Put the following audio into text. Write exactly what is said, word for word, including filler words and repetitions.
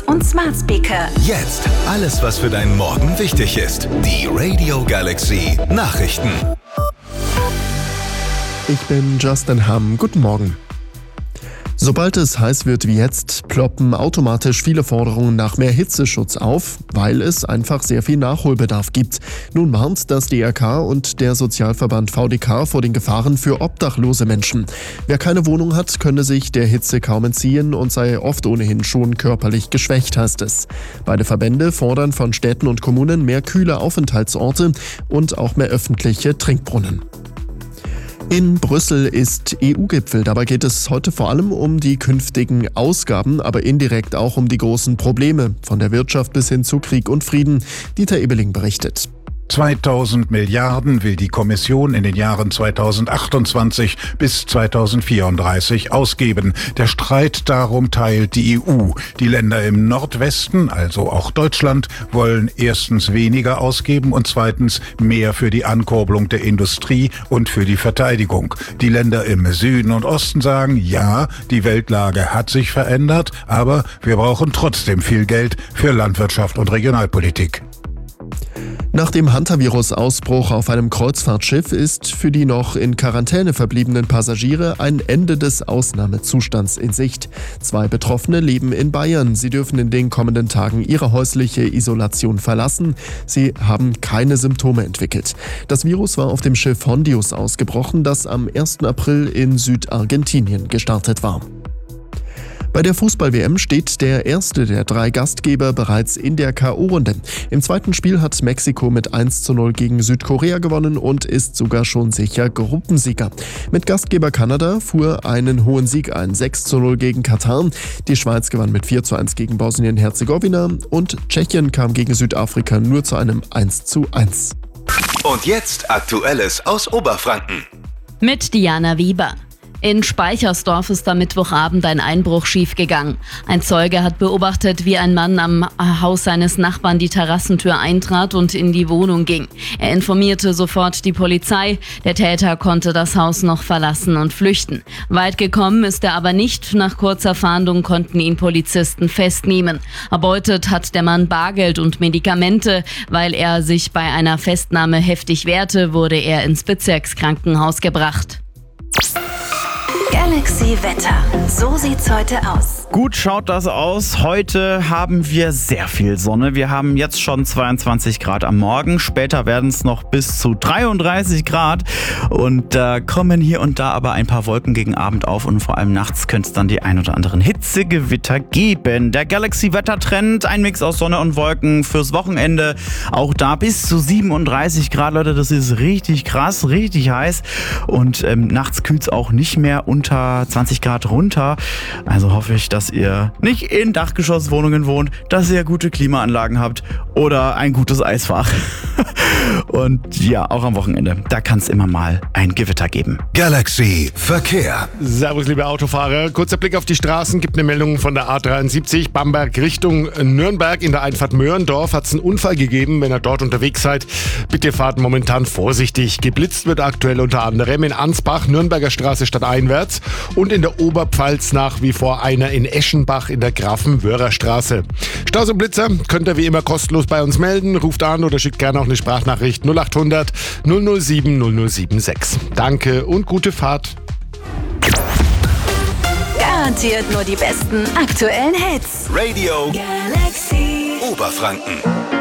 und Smart Speaker. Jetzt alles, was für deinen Morgen wichtig ist. Die Radio Galaxy Nachrichten. Ich bin Justin Hamm. Guten Morgen. Sobald es heiß wird wie jetzt, ploppen automatisch viele Forderungen nach mehr Hitzeschutz auf, weil es einfach sehr viel Nachholbedarf gibt. Nun warnt das D R K und der Sozialverband V D K vor den Gefahren für obdachlose Menschen. Wer keine Wohnung hat, könne sich der Hitze kaum entziehen und sei oft ohnehin schon körperlich geschwächt, heißt es. Beide Verbände fordern von Städten und Kommunen mehr kühle Aufenthaltsorte und auch mehr öffentliche Trinkbrunnen. In Brüssel ist E U-Gipfel. Dabei geht es heute vor allem um die künftigen Ausgaben, aber indirekt auch um die großen Probleme, von der Wirtschaft bis hin zu Krieg und Frieden. Dieter Ebeling berichtet. zweitausend Milliarden will die Kommission in den Jahren zweitausendachtundzwanzig bis zweitausendvierunddreißig ausgeben. Der Streit darum teilt die E U. Die Länder im Nordwesten, also auch Deutschland, wollen erstens weniger ausgeben und zweitens mehr für die Ankurbelung der Industrie und für die Verteidigung. Die Länder im Süden und Osten sagen, ja, die Weltlage hat sich verändert, aber wir brauchen trotzdem viel Geld für Landwirtschaft und Regionalpolitik. Nach dem Hantavirus-Ausbruch auf einem Kreuzfahrtschiff ist für die noch in Quarantäne verbliebenen Passagiere ein Ende des Ausnahmezustands in Sicht. Zwei Betroffene leben in Bayern. Sie dürfen in den kommenden Tagen ihre häusliche Isolation verlassen. Sie haben keine Symptome entwickelt. Das Virus war auf dem Schiff Hondius ausgebrochen, das am ersten April in Südargentinien gestartet war. Bei der Fußball-W M steht der erste der drei Gastgeber bereits in der K O-Runde. Im zweiten Spiel hat Mexiko mit eins zu null gegen Südkorea gewonnen und ist sogar schon sicher Gruppensieger. Mit Gastgeber Kanada fuhr einen hohen Sieg ein, sechs zu null gegen Katar. Die Schweiz gewann mit vier zu eins gegen Bosnien-Herzegowina und Tschechien kam gegen Südafrika nur zu einem eins zu eins. Und jetzt Aktuelles aus Oberfranken. Mit Diana Wieber. In Speichersdorf ist am Mittwochabend ein Einbruch schiefgegangen. Ein Zeuge hat beobachtet, wie ein Mann am Haus seines Nachbarn die Terrassentür eintrat und in die Wohnung ging. Er informierte sofort die Polizei. Der Täter konnte das Haus noch verlassen und flüchten. Weit gekommen ist er aber nicht. Nach kurzer Fahndung konnten ihn Polizisten festnehmen. Erbeutet hat der Mann Bargeld und Medikamente. Weil er sich bei einer Festnahme heftig wehrte, wurde er ins Bezirkskrankenhaus gebracht. Galaxy Wetter. So sieht's heute aus. Gut schaut das aus. Heute haben wir sehr viel Sonne. Wir haben jetzt schon zweiundzwanzig Grad am Morgen. Später werden es noch bis zu dreiunddreißig Grad. Und da äh, kommen hier und da aber ein paar Wolken gegen Abend auf. Und vor allem nachts könnte es dann die ein oder anderen Hitzegewitter geben. Der Galaxy-Wettertrend, ein Mix aus Sonne und Wolken fürs Wochenende. Auch da bis zu siebenunddreißig Grad, Leute. Das ist richtig krass, richtig heiß. Und ähm, nachts kühlt es auch nicht mehr unter zwanzig Grad runter. Also hoffe ich, dass ihr nicht in Dachgeschosswohnungen wohnt, dass ihr gute Klimaanlagen habt oder ein gutes Eisfach. Und ja, auch am Wochenende, da kann es immer mal ein Gewitter geben. Galaxy Verkehr. Servus, liebe Autofahrer. Kurzer Blick auf die Straßen. Gibt eine Meldung von der A dreiundsiebzig, Bamberg Richtung Nürnberg. In der Einfahrt Möhrendorf hat es einen Unfall gegeben. Wenn ihr dort unterwegs seid, bitte fahrt momentan vorsichtig. Geblitzt wird aktuell unter anderem in Ansbach, Nürnberger Straße stadteinwärts und in der Oberpfalz nach wie vor einer in Eschenbach in der Grafenwöhrer-Straße. Staus und Blitzer könnt ihr wie immer kostenlos bei uns melden. Ruft an oder schickt gerne auch eine Sprachnachricht null acht hundert null null sieben null null sieben sechs. Danke und gute Fahrt. Garantiert nur die besten aktuellen Hits. Radio Galaxy Oberfranken.